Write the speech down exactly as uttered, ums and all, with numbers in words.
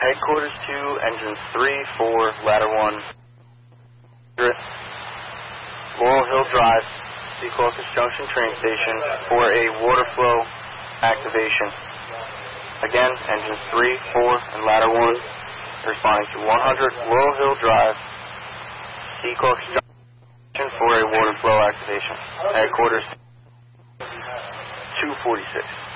Headquarters two, engines three, four, ladder one. Laurel Hill Drive, Secaucus Junction train station for a water flow activation. Again, engines three, four, and ladder one responding to one hundred Laurel Hill Drive, Secaucus Junction for a water flow activation. Headquarters two forty-six.